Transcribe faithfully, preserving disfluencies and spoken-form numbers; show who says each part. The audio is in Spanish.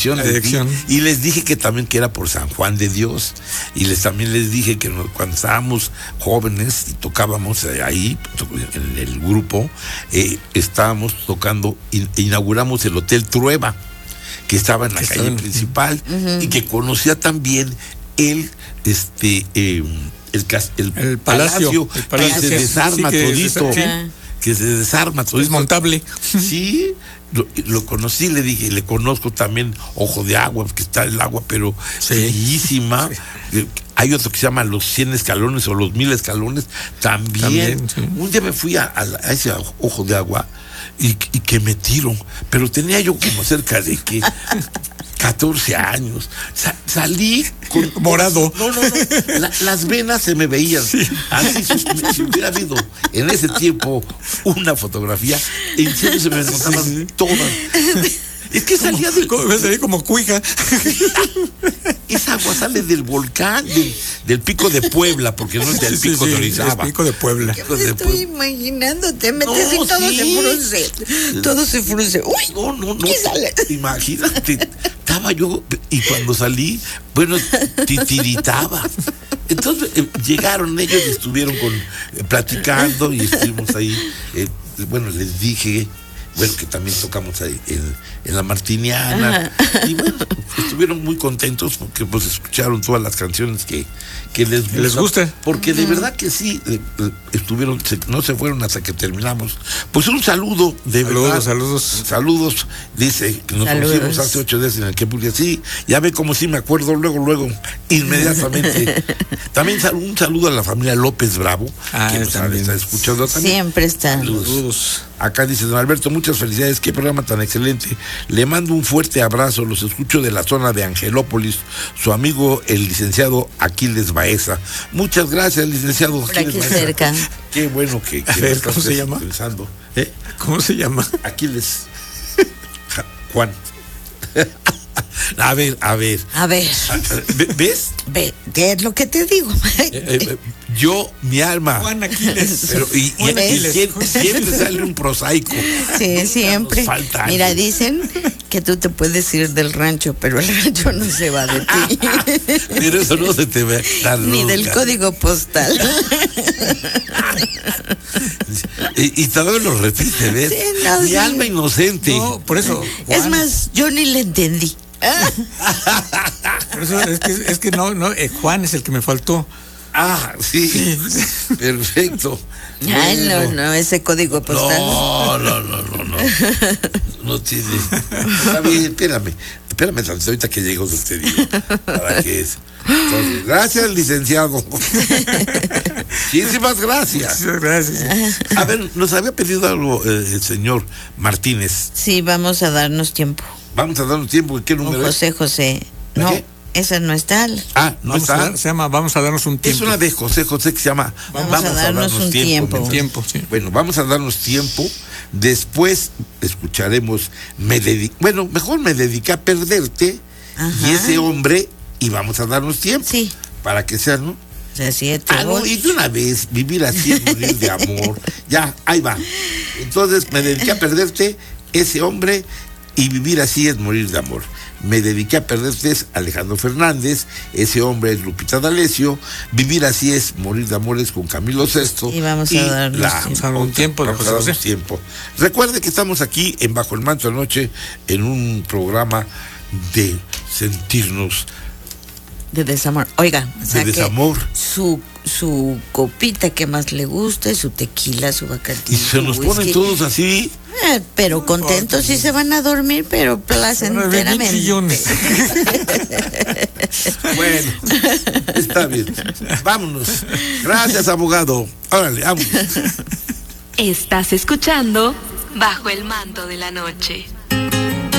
Speaker 1: dirección,
Speaker 2: La
Speaker 1: les
Speaker 2: dirección.
Speaker 1: di, y les dije que también que era por San Juan de Dios, y les también les dije que nos, cuando estábamos jóvenes y tocábamos ahí en el grupo, eh, estábamos tocando, in, inauguramos el Hotel Trueba, que estaba en la
Speaker 2: que
Speaker 1: calle
Speaker 2: en...
Speaker 1: principal, uh-huh. y que conocía también el este eh, el, el,
Speaker 2: el palacio,
Speaker 1: palacio,
Speaker 2: el palacio
Speaker 1: que se desarma sí, que todito,
Speaker 2: sí.
Speaker 1: que se desarma todito.
Speaker 2: Desmontable.
Speaker 1: Sí, lo, lo conocí, le dije, le conozco también Ojo de Agua, porque está el agua, pero sí. bellísima. Sí. Hay otro que se llama Los cien Escalones o Los Mil Escalones, también. también sí. Un día me fui a, a, a ese Ojo de Agua y, y que me tiro, pero tenía yo como cerca de que catorce años. Sa- salí con
Speaker 2: morado.
Speaker 1: No, no, no. La, las venas se me veían. Sí. Así, si, si hubiera habido en ese tiempo una fotografía, en serio se me notaban sí, sí. todas. Es que salía del...
Speaker 2: Me salí como cuija.
Speaker 1: Esa agua sale del volcán, del, del Pico de Puebla, porque no es del Pico sí, sí, de Orizaba.
Speaker 2: El Pico de Puebla.
Speaker 3: Yo me estoy imaginando, te metes no, y todo sí. se frunce. Todo se frunce. Uy,
Speaker 1: no, no, no.
Speaker 3: ¿Qué sale?
Speaker 1: Imagínate, estaba yo, y cuando salí, bueno, titiritaba. Entonces eh, llegaron ellos y estuvieron con, eh, platicando y estuvimos ahí. Eh, bueno, les dije... Bueno, que también tocamos ahí en, en la Martiniana. Ajá. Y bueno, estuvieron muy contentos porque pues escucharon todas las canciones que, que les gusta.
Speaker 2: Les gusta.
Speaker 1: Porque uh-huh. de verdad que sí, eh, estuvieron, se, no se fueron hasta que terminamos. Pues un saludo, de
Speaker 2: saludos,
Speaker 1: verdad.
Speaker 2: Saludos,
Speaker 1: saludos. Dice que nos
Speaker 3: saludos.
Speaker 1: conocimos hace ocho días en el que porque sí, ya ve como sí me acuerdo, luego, luego, inmediatamente. También un saludo a la familia López Bravo,
Speaker 2: ah,
Speaker 1: que nos está escuchando también.
Speaker 3: Siempre está.
Speaker 1: Saludos. saludos. Acá dice don Alberto, muchas felicidades, qué programa tan excelente. Le mando un fuerte abrazo, los escucho de la zona de Angelópolis, su amigo el licenciado Aquiles Baeza. Muchas gracias, licenciado
Speaker 3: Por
Speaker 1: Aquiles
Speaker 3: aquí
Speaker 1: Baeza.
Speaker 3: cerca.
Speaker 1: Qué bueno que, que
Speaker 2: a ver, ¿cómo se llama?
Speaker 1: Pensando. ¿Eh?
Speaker 2: ¿Cómo se llama?
Speaker 1: Aquiles Juan. A ver, a ver.
Speaker 3: A ver.
Speaker 1: ¿Ves?
Speaker 3: Ve, es lo que te digo.
Speaker 1: Eh, eh, yo, mi alma.
Speaker 2: Juan Aquiles.
Speaker 1: Pero, y, y, y siempre, siempre sale un prosaico.
Speaker 3: Sí, siempre.
Speaker 1: Falta
Speaker 3: Mira, dicen que tú te puedes ir del rancho, pero el rancho no se va de ti.
Speaker 1: Pero eso no se te ve tan
Speaker 3: ni
Speaker 1: nunca.
Speaker 3: Del código postal.
Speaker 1: y, y todavía lo repite, ¿ves?
Speaker 3: Sí, no,
Speaker 1: mi
Speaker 3: sí.
Speaker 1: alma inocente.
Speaker 2: No, por eso.
Speaker 3: Es
Speaker 2: Juan.
Speaker 3: más, yo ni le entendí.
Speaker 2: Por eso es que, es que no, no, eh, Juan es el que me faltó.
Speaker 1: Ah, sí, sí. Perfecto.
Speaker 3: Ay,
Speaker 1: bueno.
Speaker 3: no, no, ese código postal.
Speaker 1: No, no, no, no, no. No tiene. Está bien, espérame. Espérame tantito ahorita que llego de usted, digo. ¿Para qué es? Entonces, gracias, licenciado. Muchísimas gracias.
Speaker 2: Muchas gracias.
Speaker 1: A ver, nos había pedido algo eh, el señor Martínez.
Speaker 3: Sí, vamos a darnos tiempo.
Speaker 1: Vamos a darnos tiempo. ¿Qué número
Speaker 3: Con José
Speaker 1: es?
Speaker 3: José. No,
Speaker 1: ¿Qué?
Speaker 3: esa no está.
Speaker 1: Ah, no
Speaker 2: vamos
Speaker 1: está.
Speaker 2: A dar, se llama Vamos a darnos un tiempo.
Speaker 1: Es una de José José que se llama
Speaker 3: Vamos, vamos a, darnos a darnos un tiempo.
Speaker 2: tiempo. tiempo sí.
Speaker 1: Bueno, vamos a darnos tiempo. Después escucharemos me dedi- bueno, mejor me dediqué a perderte. Ajá. Y ese hombre y vamos a darnos tiempo.
Speaker 3: Sí.
Speaker 1: Para que sea, ¿no?
Speaker 3: De siete,
Speaker 1: ah, no, y de una vez vivir así es morir de amor. Ya, ahí va. Entonces me dediqué a perderte, ese hombre, y vivir así es morir de amor. Me dediqué a perderte es Alejandro Fernández, ese hombre es Lupita D'Alessio, vivir así es morir de amores con Camilo Sesto.
Speaker 3: Y vamos a darnos
Speaker 1: la,
Speaker 3: tiempo.
Speaker 2: un tiempo, de
Speaker 1: vamos a darnos tiempo. Recuerde que estamos aquí en Bajo el Manto de la Noche en un programa de sentirnos
Speaker 3: de desamor. Oiga, o sea
Speaker 1: de desamor.
Speaker 3: Su su copita que más le gusta, su tequila, su bacardí.
Speaker 1: Y se nos ponen todos así.
Speaker 3: Eh, pero contentos y se van a dormir, pero placenteramente.
Speaker 1: Bueno, está bien. Vámonos. Gracias, abogado. Órale, vámonos.
Speaker 4: Estás escuchando Bajo el Manto de la Noche.